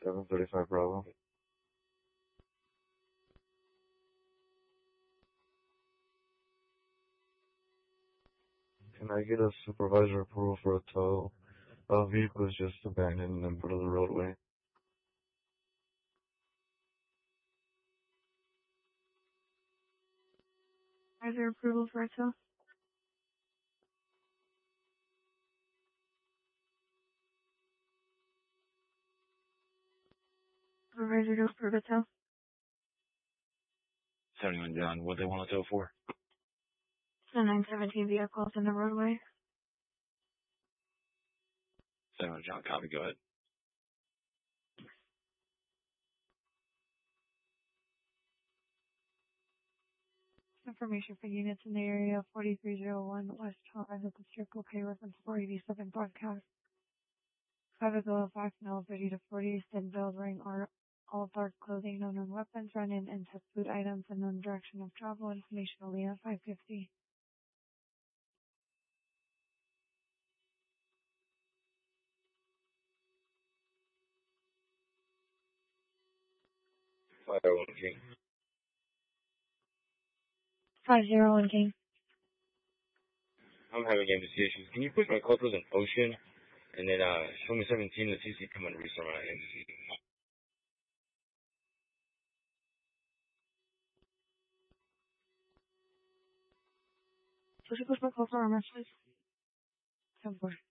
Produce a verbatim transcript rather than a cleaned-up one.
seven thirty-five Bravo. Can I get a supervisor approval for a tow? A vehicle is just abandoned in the middle of the roadway. Is there approval for a tow? Supervisor to approve a tow? seventy-one John, what they want to tow for? The nine seventeen vehicles in the roadway. seventy-one John, copy, go ahead. Information for units in the area forty-three oh one West Holland at the Circle K reference four eighty-seven broadcast. Five below five now thirty to forty, stand bells ring or all dark clothing, no known weapons, run in and test food items and known direction of travel. Information only at five fifty. five oh one King. five oh one King. I'm having investigations. Can you put my culprits in Ocean? And then uh, show me seventeen to see if you come and restart my agency. Could you push my call for our message? ten four.